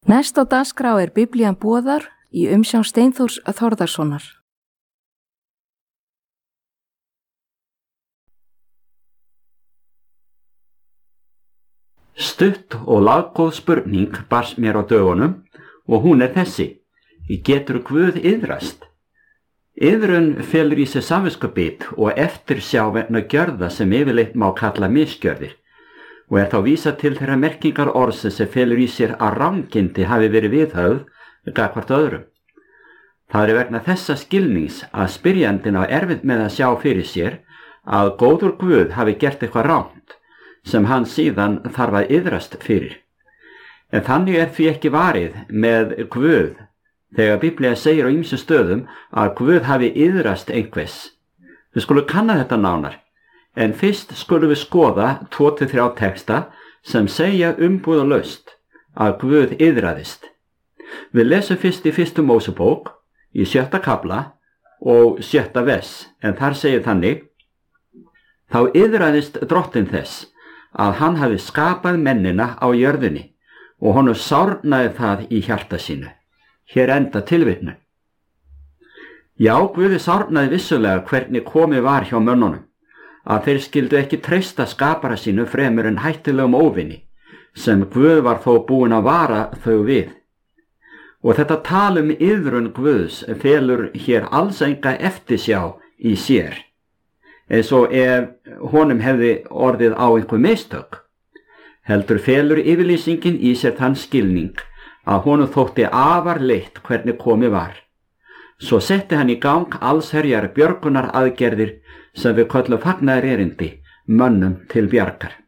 Næst á dagskrá Biblían boðar í umsjón Steinþórs Þórðarsonar. Stutt og laggóð spurning barst mér á dögunum og hún þessi: getur Guð iðrast? Iðrun felur í sér samviskubit og eftirsjá vegna gjörða sem yfirleitt má kalla misgjörðir og þá vísað til þeirra merkingar orðsins sem felur í sér að rangindi hafi verið viðhöfð gagnvart öðrum. Það vegna þessa skilnings að spyrjandinn á erfitt með að sjá fyrir sér að góður Guð hafi gert eitthvað rangt sem hann síðan þarf að iðrast fyrir. En þannig því ekki varið með Guð þegar Biblía segir á ýmsum stöðum að Guð hafi iðrast einhvers. Við skulum kanna þetta nánar, en fyrst skulum við skoða 2-3 texta sem segja umbúðalaust að Guð iðraðist. Við lesum fyrst í 1. Mósebók í 7. kafla og 7. vers, en þar segir þannig: Þá iðraðist drottinn þess að hann hafi skapað mennina á jörðinni og honum sárnaði það í hjarta sínu. Hér enda tilvitnun. Já, Guði sárnaði vissulega hvernig komið var hjá mönnunum, að þeir skyldu ekki treysta skapara sínu fremur en hættulegum óvini, sem Guð var þó búinn að vara þau við. Og þetta iðrun Guðs felur hér alls enga eftirsjá í sér, eins og ef honum hefði orðið á einhver mistök. Heldur felur yfirlýsingin í sér þann skilning að honum þótti afar leitt hvernig komið var. Svo setti hann í gang allsherjar björgunar aðgerðir sem við köllum fagnaðarerindi, mönnum til bjargar.